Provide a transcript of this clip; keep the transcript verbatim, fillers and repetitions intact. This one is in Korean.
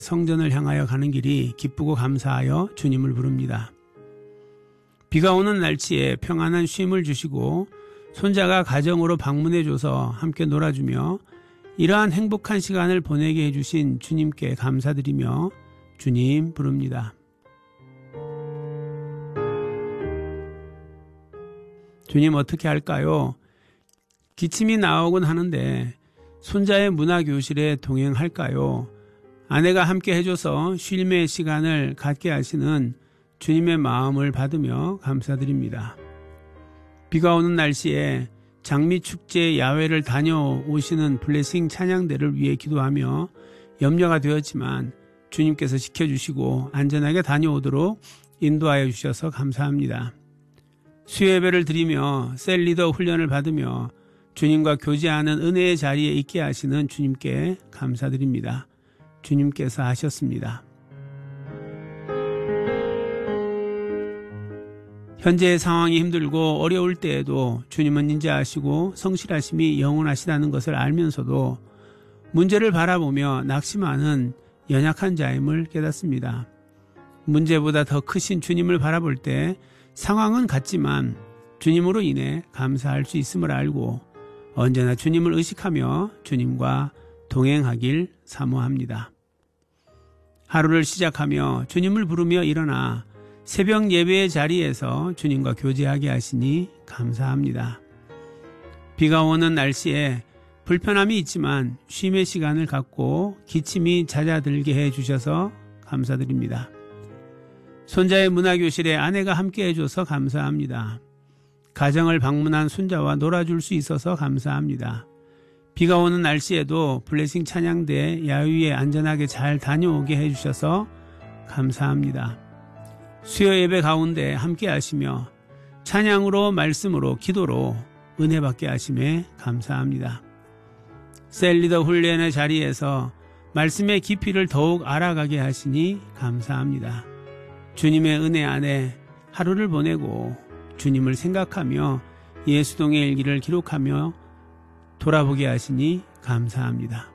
성전을 향하여 가는 길이 기쁘고 감사하여 주님을 부릅니다. 비가 오는 날치에 평안한 쉼을 주시고 손자가 가정으로 방문해줘서 함께 놀아주며 이러한 행복한 시간을 보내게 해주신 주님께 감사드리며 주님 부릅니다. 주님 어떻게 할까요? 기침이 나오곤 하는데 손자의 문화교실에 동행할까요? 아내가 함께 해줘서 쉼의 시간을 갖게 하시는 주님의 마음을 받으며 감사드립니다. 비가 오는 날씨에 장미축제 야외를 다녀오시는 블레싱 찬양대를 위해 기도하며 염려가 되었지만 주님께서 지켜주시고 안전하게 다녀오도록 인도하여 주셔서 감사합니다. 수요예배를 드리며 셀리더 훈련을 받으며 주님과 교제하는 은혜의 자리에 있게 하시는 주님께 감사드립니다. 주님께서 하셨습니다. 현재의 상황이 힘들고 어려울 때에도 주님은 인자하시고 성실하심이 영원하시다는 것을 알면서도 문제를 바라보며 낙심하는 연약한 자임을 깨닫습니다. 문제보다 더 크신 주님을 바라볼 때 상황은 같지만 주님으로 인해 감사할 수 있음을 알고 언제나 주님을 의식하며 주님과 동행하길 사모합니다. 하루를 시작하며 주님을 부르며 일어나 새벽 예배의 자리에서 주님과 교제하게 하시니 감사합니다. 비가 오는 날씨에 불편함이 있지만 쉼의 시간을 갖고 기침이 잦아들게 해주셔서 감사드립니다. 손자의 문화교실에 아내가 함께 해줘서 감사합니다. 가정을 방문한 손자와 놀아줄 수 있어서 감사합니다. 비가 오는 날씨에도 블레싱 찬양대 야유에 안전하게 잘 다녀오게 해주셔서 감사합니다. 수요 예배 가운데 함께 하시며 찬양으로 말씀으로 기도로 은혜 받게 하심에 감사합니다. 셀리더 훈련의 자리에서 말씀의 깊이를 더욱 알아가게 하시니 감사합니다. 주님의 은혜 안에 하루를 보내고 주님을 생각하며 예수동의 일기를 기록하며 돌아보게 하시니 감사합니다.